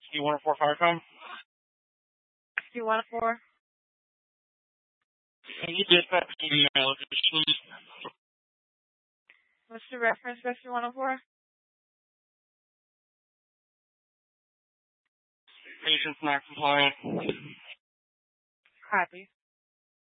SQ-104 Firecom. SQ-104. You dispatch my location. What's the reference for SQ-104? Patient's not compliant. Copy.